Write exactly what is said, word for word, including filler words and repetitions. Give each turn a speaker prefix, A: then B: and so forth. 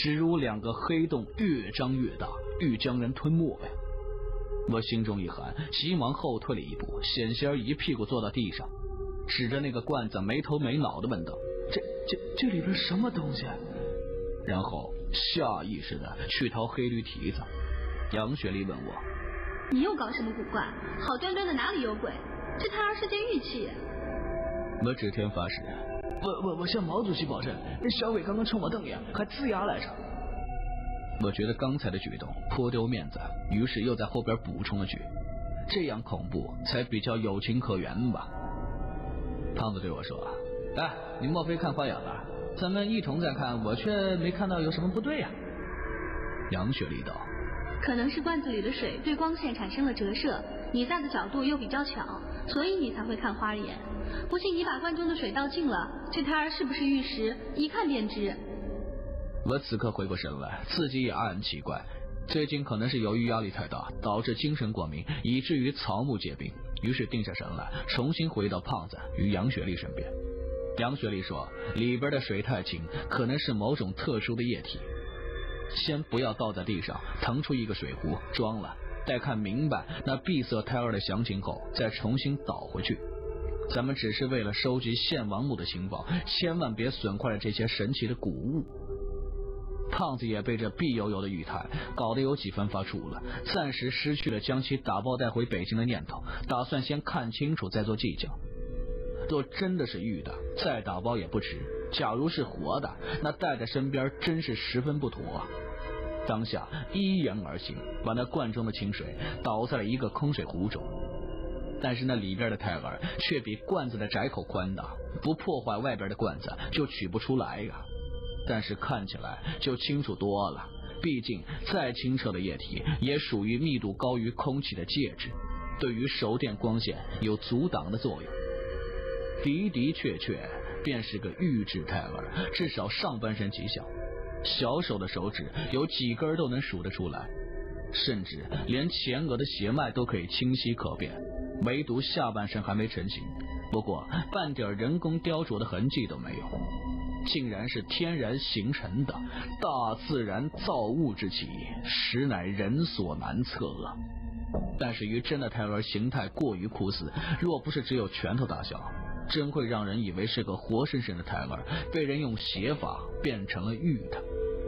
A: 只如两个黑洞越张越大，欲将人吞没呀。我心中一寒，急忙后退了一步，险些一屁股坐到地上，指着那个罐子没头没脑的问道：这这这里边什么东西？然后下意识的去掏黑驴蹄子。杨雪莉问我：
B: 你又搞什么古怪？好端端的哪里有鬼？这胎儿是件玉器。
A: 我指天发誓，我我我向毛主席保证，小鬼刚刚冲我瞪眼，还呲牙来着。我觉得刚才的举动颇丢面子，于是又在后边补充了句：这样恐怖才比较有情可原吧。胖子对我说：哎，你莫非看花眼了？咱们一同在看，我却没看到有什么不对呀、啊。杨雪莉道：
B: 可能是罐子里的水对光线产生了折射，你在的角度又比较巧，所以你才会看花眼。不信你把罐中的水倒尽了，这胎儿是不是玉石，一看便知。
A: 我此刻回过神来，自己也暗暗奇怪，最近可能是由于压力太大，导致精神过敏，以至于草木皆兵。于是定下神来，重新回到胖子与杨雪莉身边。杨雪莉说，里边的水太清，可能是某种特殊的液体。先不要倒在地上，腾出一个水壶装了，待看明白那闭塞胎儿的详情后，再重新倒回去。咱们只是为了收集献王墓的情报，千万别损坏了这些神奇的古物。胖子也被这碧油油的玉胎搞得有几分发怵了，暂时失去了将其打包带回北京的念头，打算先看清楚再做计较。若真的是玉的，再打包也不迟；假如是活的，那带在身边真是十分不妥啊。当下依言而行，把那罐中的清水倒在了一个空水壶中。但是那里边的胎儿却比罐子的窄口宽大，不破坏外边的罐子就取不出来呀、啊。但是看起来就清楚多了，毕竟再清澈的液体也属于密度高于空气的介质，对于手电光线有阻挡的作用。的的确确便是个玉质胎儿，至少上半身极小，小手的手指有几根都能数得出来，甚至连前额的血脉都可以清晰可辨，唯独下半身还没成型，不过半点人工雕琢的痕迹都没有，竟然是天然形成的，大自然造物之奇，实乃人所难测啊！但是与真的胎儿形态过于酷似，若不是只有拳头大小，真会让人以为是个活生生的胎儿，被人用邪法变成了玉的。